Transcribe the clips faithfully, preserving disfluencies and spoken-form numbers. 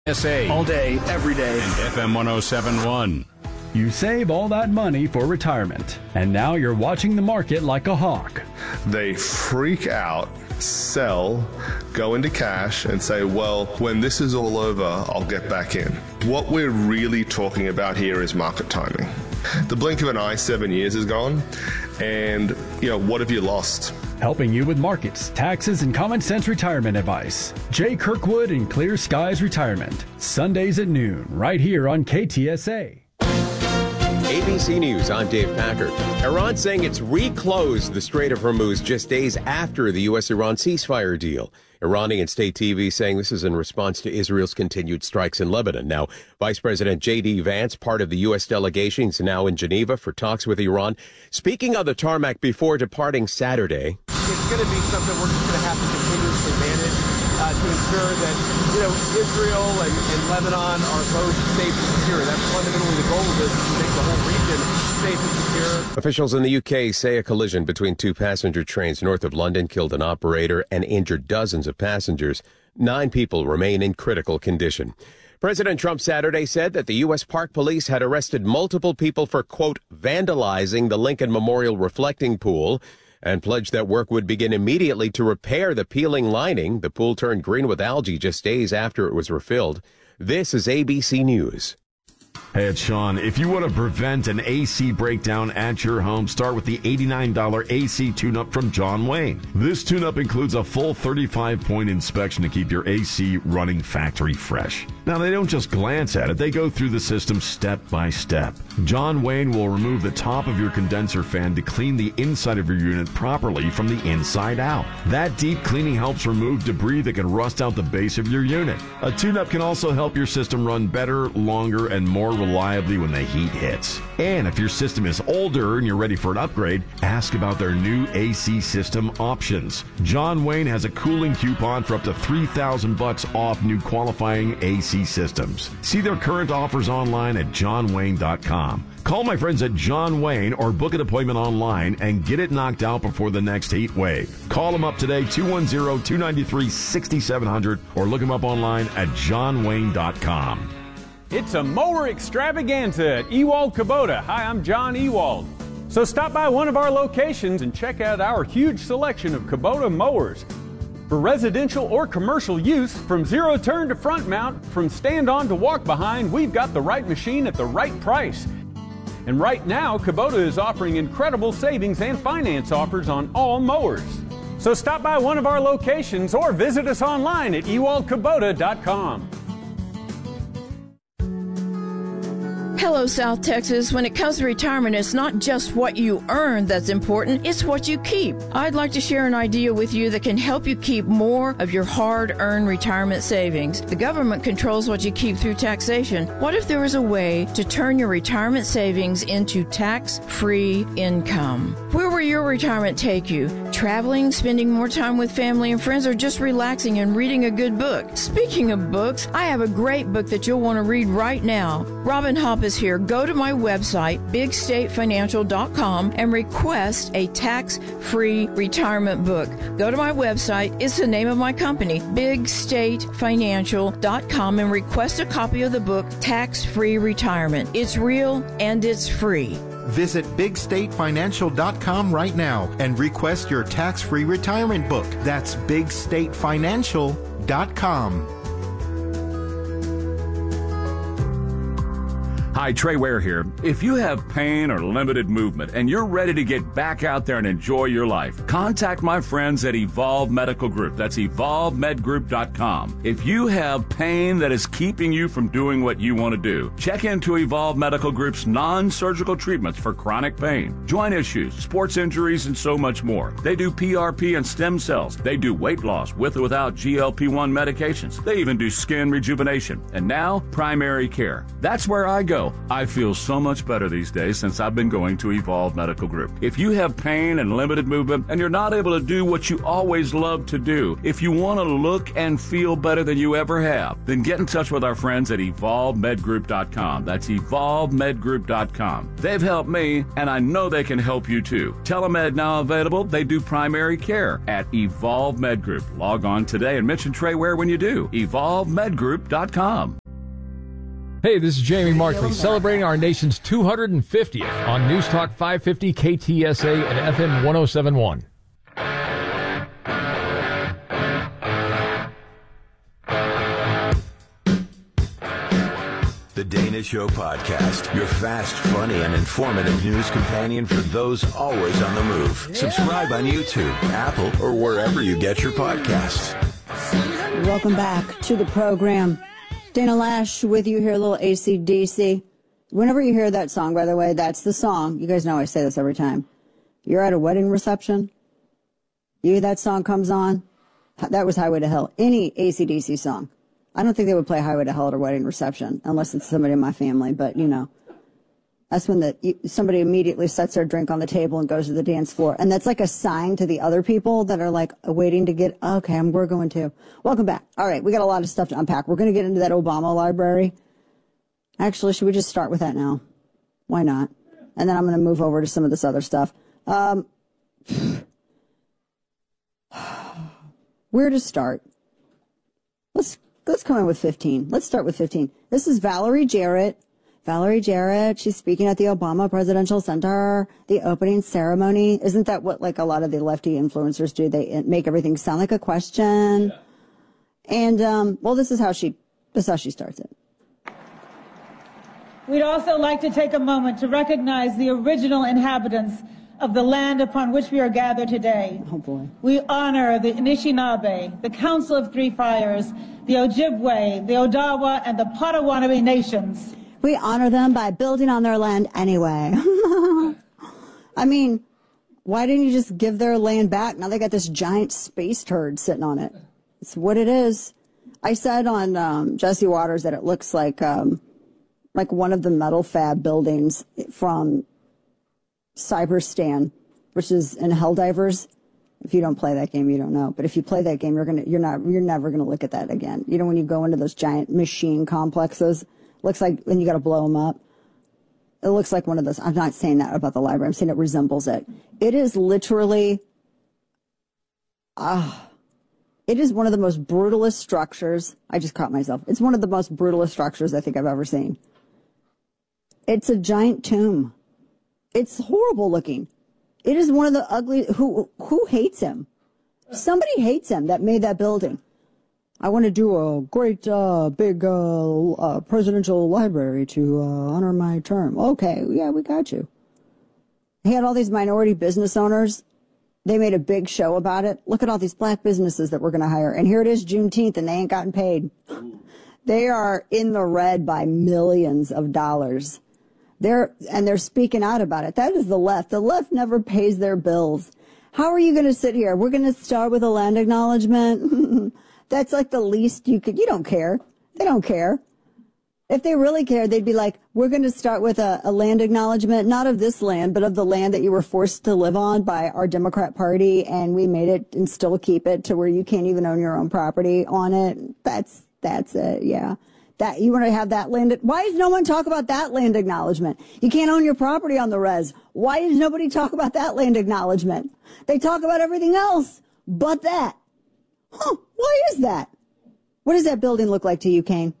S A all day, every day. And F M one oh seven point one. You save all that money for retirement, and now you're watching the market like a hawk. They freak out, sell, go into cash, and say, well, when this is all over, I'll get back in. What we're really talking about here is market timing. The blink of an eye, seven years is gone, and, you know, what have you lost? Helping you with markets, taxes, and common sense retirement advice. Jay Kirkwood and Clear Skies Retirement. Sundays at noon, right here on K T S A. A B C News, I'm Dave Packer. Iran saying it's reclosed the Strait of Hormuz just days after the U S Iran ceasefire deal. Iranian state T V saying this is in response to Israel's continued strikes in Lebanon. Now, Vice President J D. Vance, part of the U S delegation, is now in Geneva for talks with Iran. Speaking on the tarmac before departing Saturday. It's going to be something we're just going to have to continuously manage uh, to ensure that, you know, Israel and, and Lebanon are both safe and secure. That's fundamentally the goal of this, is to make the whole region safe and secure. Officials in the U K say a collision between two passenger trains north of London killed an operator and injured dozens of passengers. Nine people remain in critical condition. President Trump Saturday said that the U S Park Police had arrested multiple people for, quote, vandalizing the Lincoln Memorial reflecting pool, and pledged that work would begin immediately to repair the peeling lining. The pool turned green with algae just days after it was refilled. This is A B C News. Hey, it's Sean. If you want to prevent an A C breakdown at your home, start with the eighty-nine dollars A C tune-up from John Wayne. This tune-up includes a full thirty-five point inspection to keep your A C running factory fresh. Now, they don't just glance at it. They go through the system step by step. John Wayne will remove the top of your condenser fan to clean the inside of your unit properly from the inside out. That deep cleaning helps remove debris that can rust out the base of your unit. A tune-up can also help your system run better, longer, and more reliably when the heat hits. And if your system is older and you're ready for an upgrade, ask about their new A C system options. John Wayne has a cooling coupon for up to three thousand bucks off new qualifying A C systems. See their current offers online at john wayne dot com. Call my friends at John Wayne or book an appointment online and get it knocked out before the next heat wave. Call them up today, two one zero, two nine three, six seven zero zero, or look them up online at john wayne dot com. It's a mower extravaganza at Ewald Kubota. Hi, I'm John Ewald. So stop by one of our locations and check out our huge selection of Kubota mowers. For residential or commercial use, from zero turn to front mount, from stand on to walk behind, we've got the right machine at the right price. And right now, Kubota is offering incredible savings and finance offers on all mowers. So stop by one of our locations or visit us online at ewald kubota dot com. Hello, South Texas. When it comes to retirement, it's not just what you earn that's important, it's what you keep. I'd like to share an idea with you that can help you keep more of your hard-earned retirement savings. The government controls what you keep through taxation. What if there was a way to turn your retirement savings into tax-free income? Where will your retirement take you? Traveling, spending more time with family and friends, or just relaxing and reading a good book? Speaking of books, I have a great book that you'll want to read right now. Robin Hopp is here. Go to my website, big state financial dot com, and request a tax-free retirement book. Go to my website. It's the name of my company, big state financial dot com, and request a copy of the book, Tax-Free Retirement. It's real and it's free. Visit big state financial dot com right now and request your tax-free retirement book. That's big state financial dot com. Hi, Trey Ware here. If you have pain or limited movement and you're ready to get back out there and enjoy your life, contact my friends at Evolve Medical Group. That's evolve med group dot com. If you have pain that is keeping you from doing what you want to do, check into Evolve Medical Group's non-surgical treatments for chronic pain, joint issues, sports injuries, and so much more. They do P R P and stem cells. They do weight loss with or without G L P one medications. They even do skin rejuvenation. And now, primary care. That's where I go. Well, I feel so much better these days since I've been going to Evolve Medical Group. If you have pain and limited movement and you're not able to do what you always love to do, if you want to look and feel better than you ever have, then get in touch with our friends at evolve med group dot com. That's evolve med group dot com. They've helped me, and I know they can help you too. Telemed now available. They do primary care at Evolve Med Group. Log on today and mention Trey Ware when you do. evolve med group dot com. Hey, this is Jamie Markley celebrating our nation's two hundred fiftieth on News Talk five fifty K T S A and F M one oh seven point one. The Dana Show Podcast, your fast, funny, and informative news companion for those always on the move. Yeah. Subscribe on YouTube, Apple, or wherever you get your podcasts. Welcome back to the program. Dana Lash with you here, a little A C D C. Whenever you hear that song, by the way, that's the song. You guys know I say this every time. You're at a wedding reception. You that song comes on. That was Highway to Hell. Any A C D C song. I don't think they would play Highway to Hell at a wedding reception unless it's somebody in my family. But, you know, that's when the somebody immediately sets their drink on the table and goes to the dance floor. And that's like a sign to the other people that are like waiting to get, okay, I'm, we're going to. Welcome back. All right, we got a lot of stuff to unpack. We're going to get into that Obama library. Actually, should we just start with that now? Why not? And then I'm going to move over to some of this other stuff. Um, where to start? Let's let's come in with fifteen. Let's start with fifteen. This is Valerie Jarrett. Valerie Jarrett, she's speaking at the Obama Presidential Center, the opening ceremony. Isn't that what, like, a lot of the lefty influencers do? They make everything sound like a question. Yeah. And, um, well, this is how she, this is how she starts it. We'd also like to take a moment to recognize the original inhabitants of the land upon which we are gathered today. Oh, boy. We honor the Anishinaabe, the Council of Three Fires, the Ojibwe, the Odawa, and the Potawatomi nations. We honor them by building on their land anyway. I mean, why didn't you just give their land back? Now they got this giant space turd sitting on it. It's what it is. I said on um, Jesse Waters that it looks like um, like one of the metal fab buildings from Cyberstan, which is in Helldivers. If you don't play that game, you don't know. But if you play that game, you're gonna you're not you're never gonna look at that again. You know, when you go into those giant machine complexes. Looks like, and you got to blow them up. It looks like one of those. I'm not saying that about the library. I'm saying it resembles it. It is literally, ah, uh, it is one of the most brutalist structures. I just caught myself. It's one of the most brutalist structures I think I've ever seen. It's a giant tomb. It's horrible looking. It is one of the ugly, who, who hates him? Somebody hates him that made that building. I want to do a great, uh, big, uh, uh, presidential library to, uh, honor my term. Okay. Yeah, we got you. He had all these minority business owners. They made a big show about it. Look at all these black businesses that we're going to hire. And here it is Juneteenth and they ain't gotten paid. They are in the red by millions of dollars. They're, and they're speaking out about it. That is the left. The left never pays their bills. How are you going to sit here? We're going to start with a land acknowledgement. That's like the least you could, you don't care. They don't care. If they really cared, they'd be like, we're going to start with a, a land acknowledgement, not of this land, but of the land that you were forced to live on by our Democrat Party, and we made it and still keep it to where you can't even own your own property on it. That's, that's it, yeah. That, you want to have that land, why does no one talk about that land acknowledgement? You can't own your property on the res. Why does nobody talk about that land acknowledgement? They talk about everything else but that. Huh, why is that? What does that building look like to you, Kane?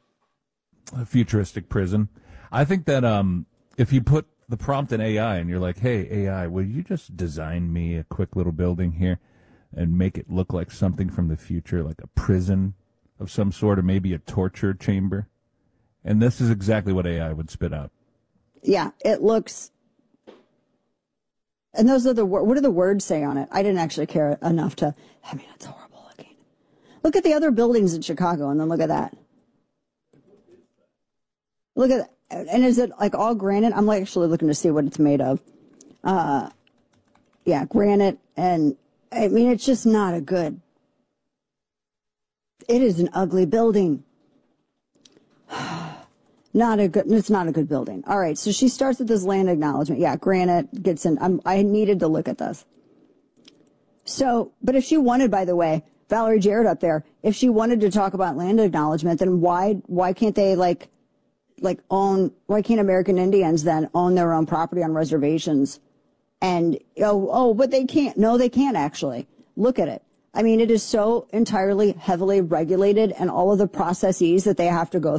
A futuristic prison. I think that um, if you put the prompt in A I and you're like, hey, A I, will you just design me a quick little building here and make it look like something from the future, like a prison of some sort, or maybe a torture chamber? And this is exactly what A I would spit out. Yeah, it looks... And those are the... What do the words say on it? I didn't actually care enough to... I mean, it's horrible. Look at the other buildings in Chicago, and then look at that. Look at that. And is it like all granite? I'm like actually looking to see what it's made of. Uh, yeah, granite. And I mean, it's just not a good. It is an ugly building. Not a good, it's not a good building. All right. So she starts with this land acknowledgement. Yeah. Granite gets in. I'm, I needed to look at this. So, but if she wanted, by the way, Valerie Jarrett up there, if she wanted to talk about land acknowledgement, then why, why can't they like, like own, why can't American Indians then own their own property on reservations? And, oh, oh, but they can't. No, they can't actually. Look at it. I mean, it is so entirely heavily regulated, and all of the processes that they have to go